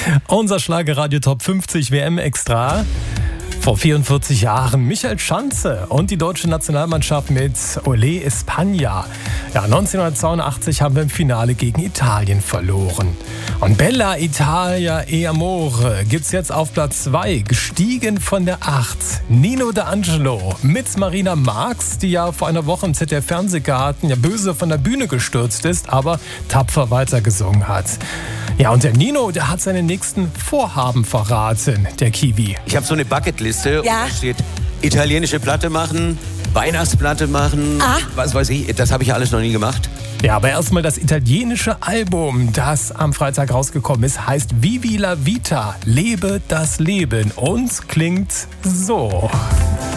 Unser Schlagerradio Top 50 WM Extra. Vor 44 Jahren Michael Schanze und die deutsche Nationalmannschaft mit Olé España. Ja, 1982 haben wir im Finale gegen Italien verloren. Und Bella Italia e Amore gibt's jetzt auf Platz 2, gestiegen von der 8. Nino D'Angelo mit Marina Marx, die ja vor einer Woche im ZDF-Fernsehgarten ja böse von der Bühne gestürzt ist, aber tapfer weitergesungen hat. Ja, und der Nino, der hat seine nächsten Vorhaben verraten, der Kiwi. Ich habe so eine Bucketliste, Ja. und da steht italienische Platte machen, Weihnachtsplatte machen, was weiß ich, das habe ich alles noch nie gemacht. Ja, aber erstmal das italienische Album, das am Freitag rausgekommen ist, heißt Vivi la Vita, lebe das Leben und klingt so.